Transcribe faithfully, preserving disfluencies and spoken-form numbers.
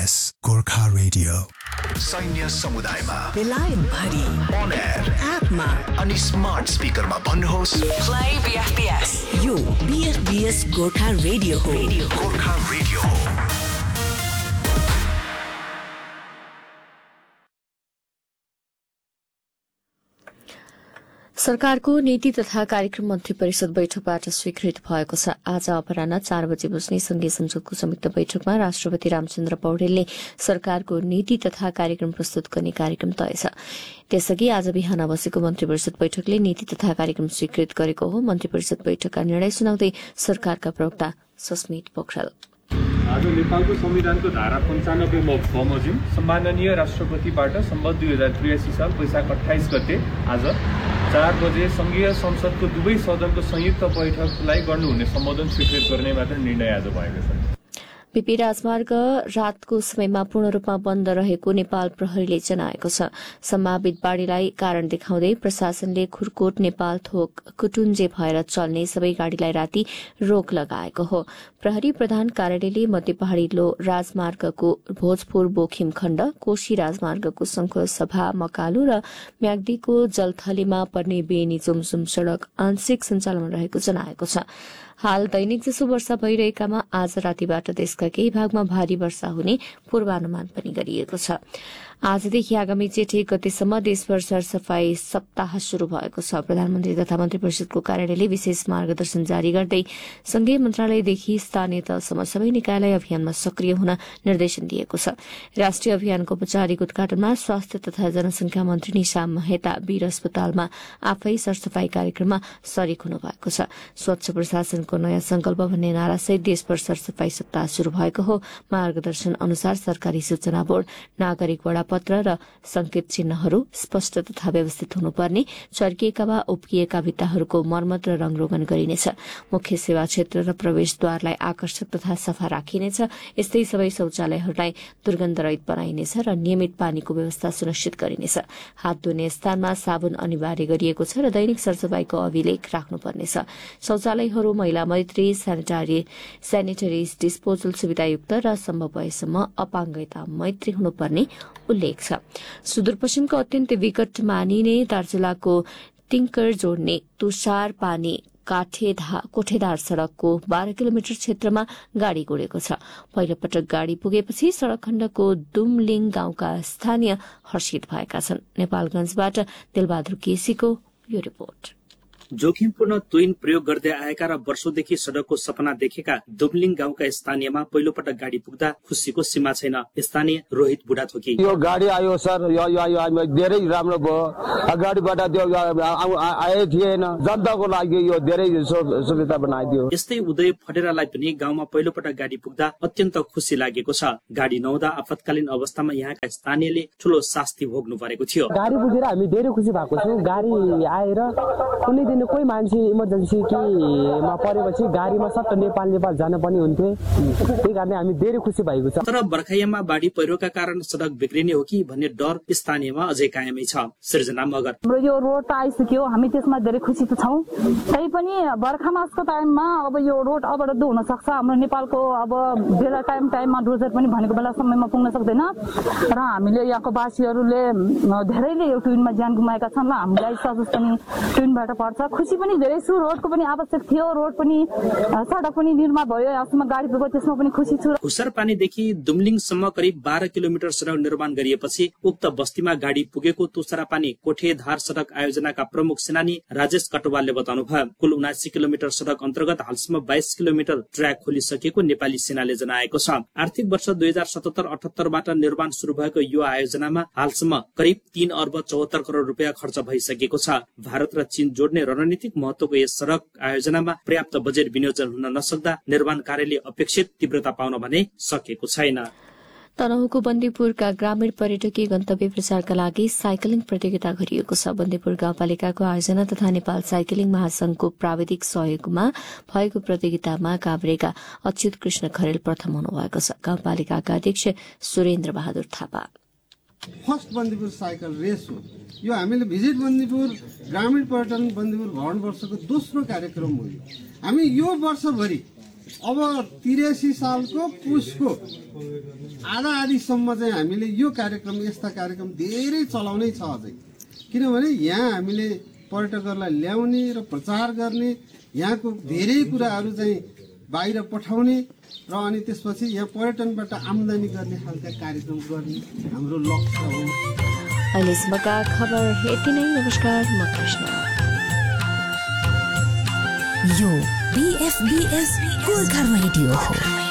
S Gorkha radio सैन्य समुदायमा बेलायत भरि अन एयर एपमा अनि स्मार्ट स्पिकरमा भन्नुहोस् प्ले बीएफपीएस। यो बीएफपीएस गोर्खा रेडियो हो। गोर्खा रेडियो हो। सरकारको नीति तथा कार्यक्रम मन्त्री परिषद बैठकबाट स्वीकृत भएको छ। आज अपराह्न चार बजे बस्ने संघीय संसदको संयुक्त बैठकमा राष्ट्रपति रामचन्द्र पौडेलले सरकारको नीति तथा कार्यक्रम प्रस्तुत गर्ने कार्यक्रम तय छ। त्यसअघि आज बिहान बसेको मन्त्री परिषद बैठकले नीति तथा कार्यक्रम स्वीकृत गरेको हो। मन्त्री परिषद बैठकका निर्णय सुनाउँदै सरकारका प्रवक्ता सस्मित पोखरेल, आज नेपालको संविधानको धारा पन्चानब्बे बमोजिम सम्माननीय राष्ट्रपतिबाट सम्बद्ध दुई हजार त्रियासी साल वैशाख अठाइस गते आज चार बजे संघीय संसदको दुवै सदनको संयुक्त बैठकलाई गर्नुहुने सम्बोधन स्वीकृत गर्ने मात्र निर्णय आज भएको छ। बीपी राजमार्ग रातको समयमा पूर्ण रूपमा बन्द रहेको नेपाल प्रहरीले जनाएको छ। सम्भावित बाढ़ीलाई कारण देखाउँदै प्रशासनले खुरकोट नेपाल थोक कुटुन्जे भएर चल्ने सबै गाड़ीलाई राति रोक लगाएको हो। प्रहरी प्रधान कार्यालयले मध्य पहाड़ी लो राजमार्गको भोजपुर बोखिम खण्ड, कोशी राजमार्गको शंखसभा मकालु र म्याग्दीको जलथलीमा पर्ने बेनी जुमजुम सड़क आंशिक सञ्चालनमा रहेको जनाएको छ। हाल दैनिक जसो वर्षा भइरहेकामा आज रातिबाट देशका केही भागमा भारी वर्षा हुने पूर्वानुमान पनि गरिएको छ। आजदेखि आगामी जेठ एक गतेसम्म देशभर सरसफाई सप्ताह शुरू भएको छ। प्रधानमन्त्री तथा मन्त्री परिषदको कार्यालयले विशेष मार्गदर्शन जारी गर्दै संघीय मन्त्रालयदेखि स्थानीय तहसम्म सबै निकायलाई अभियानमा सक्रिय हुन निर्देशन दिएको छ। राष्ट्रिय अभियानको औपचारिक उद्घाटनमा स्वास्थ्य तथा जनसंख्या मन्त्री निशा महेता वीर अस्पतालमा आफै सरसफाई कार्यक्रममा सरिक हुनु भएको छ। स्वच्छ प्रशासनको नयाँ संकल्प भन्ने नारासहित देशभर सरसफाई सप्ताह शुरू भएको हो। मार्गदर्शन अनुसार सरकारी सूचना बोर्ड, नागरिक वडा पत्र र संकेत चिन्हहरू स्पष्ट तथा व्यवस्थित हुनुपर्ने, चर्किएका वा उप्किएका भित्ताहरूको मर्मत र रंगरोगन गरिनेछ। मुख्य सेवा क्षेत्र र प्रवेशद्वारलाई आकर्षक तथा सफा राखिनेछ। यस्तै सबै शौचालयहरूलाई दुर्गन्धरहित बनाइनेछ र नियमित पानीको व्यवस्था सुनिश्चित गरिनेछ। हात धुने स्थानमा साबुन अनिवार्य गरिएको छ र दैनिक सरसफाईको अभिलेख राख्नुपर्नेछ। शौचालयहरू महिला मैत्री, सेनिटरी सेनिटरी डिस्पोजल सुविधायुक्त र सम्भव भएसम्म अपाङ्गता मैत्री हुनुपर्ने उल्लेख छ। सुदूरपश्चिमको अत्यन्तै विकट मानिने दार्चुलाको टिंकर जोड्ने तुषार पानी कोठेदार सड़कको बाह्र किलोमिटर क्षेत्रमा गाड़ी गुडेको छ। पहिलो पटक गाड़ी पुगेपछि सड़क खण्डको दुमलिङ गाउँका स्थानीय हर्षित भएका छन्। नेपालगंजबाट दिलबहादुर केसीको यो रिपोर्ट। जोखिमपूर्ण तुइन प्रयोग गर्दै आएका र वर्षौंदेखि सड़कको सपना देखेका दुमलिङ गाउँका स्थानीयमा पहिलो पटक गाड़ी पुग्दा खुशीको सीमा छैन। स्थानीय रोहित बुढा थोकी, यो गाड़ी आयो सर, यो यो धेरै राम्रो भयो। अगाडिबाट त्यो आए थिएन, जनताको लागि यो धेरै सुविधा बनाइदियो। यस्तै उदय फटेरालाई पनि गाउँमा पहिलो पटक गाड़ी पुग्दा अत्यन्त खुशी लागेको छ। गाड़ी नहुँदा आपतकालीन अवस्थामा यहाँका स्थानीयले ठूलो शास्ति भोग्नु परेको थियो। गाड़ी पुगेर हामी धेरै खुशी भएको छौँ। गाड़ी आएर कुनै दिन कोही मान्छे इमर्जेन्सी केमा परेपछि गाडीमा सट्ट नेपाल नेपाल जान पनि हुन्थ्यो। त्यही कारणले हामी धेरै खुसी भएको छ। तर बर्खायाममा बाढ़ी पहिरोका कारण सड़क बिग्रिने हो कि भन्ने डर स्थानीयमा अझै कायमै छ। सृजना मगर, हाम्रो यो रोड त आइसक्यो, हामी त्यसमा धेरै खुसी त छौँ। तै पनि बर्खा मासको टाइममा अब यो रोड अवरुद्ध हुन सक्छ। हाम्रो नेपालको अब बेला टाइम टाइममा डोजर पनि भनेको बेला समयमा पुग्न सक्दैन र हामीले यहाँको वासीहरूले धेरैले यो ट्विनमा ज्यान गुमाएका छन् र हामीलाई सजिलो पनि ट्विनबाट पर्छ। खुसी पनि धेरै छु। रोडको पनि आवश्यक थियो, रोड पनि सडक पनि निर्माण भयो, यसमा गाडी पुग्यो, त्यसमा पनि खुसी छु। खुसरपानीदेखि दुमलिङसम्म करिब बाह्र किलोमिटर सडक निर्माण गरिएपछि उक्त बस्तीमा गाडी पुगेको तुषारापानी कोठेधार सडक आयोजनाका प्रमुख सेनानी राजेश कटवालले बताउनुभयो। कुल उनासी किलोमिटर सडक अन्तर्गत हालसम्म बाइस किलोमिटर ट्र्याक खोलिसकेको नेपाली सेनाले जनाएको छ। आर्थिक वर्ष दुई हजार सतहत्तर अठहत्तरबाट निर्माण शुरू भएको यो आयोजनामा हालसम्म करिब तीन अर्ब चौहत्तर करोड़ रुपियाँ खर्च भइसकेको छ। भारत र चीन जोड्ने रणनीतिक महत्वको यस सड़क आयोजनामा पर्याप्त बजेट विनियोजन हुन नसक्दा निर्माण कार्यले अपेक्षित तीव्रता पाउन भने सकेको छैन। तनहुको बन्दीपुरका ग्रामीण पर्यटकीय गन्तव्य प्रचारका लागि साइक्लिङ प्रतियोगिता गरिएको छ। बन्दीपुर गाउँपालिकाको आयोजना तथा नेपाल साइक्लिङ महासंघको प्राविधिक सहयोगमा भएको प्रतियोगितामा काभ्रेका अच्युत कृष्ण खरेल प्रथम हुनुभएको छ। गाउँपालिकाका अध्यक्ष Surendra Bahadur Thapa, first Bandipur cycle race हो यो। हामीले भिजिट बन्दीपुर ग्रामीण पर्यटन बन्दीपुर भ्रमण वर्षको दोस्रो कार्यक्रम हो। हामी यो वर्षभरि अब त्रियासी सालको पुसको आधा आधीसम्म चाहिँ हामीले यो कार्यक्रम यस्ता कार्यक्रम धेरै चलाउनै छ अझै, किनभने यहाँ हामीले पर्यटकहरूलाई ल्याउने र प्रचार गर्ने, यहाँको धेरै कुराहरू चाहिँ बाहिर पठाउने र अनि त्यसपछि यहाँ पर्यटनबाट आम्दानी गर्ने खालका कार्यक्रम गर्ने हाम्रो लक्ष्य हो। अहिलेसम्मका खबर यति नै। नमस्कार, म कृष्ण। यो बीएफबीएस गोर्खा रेडियो हो।